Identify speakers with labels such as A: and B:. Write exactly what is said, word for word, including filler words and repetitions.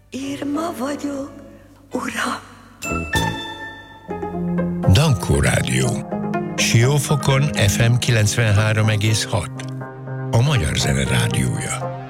A: Irma vagyok, uram.
B: Dankó Rádió. Siófokon ef em kilencvenhárom egész hat. A Magyar Zene Rádiója.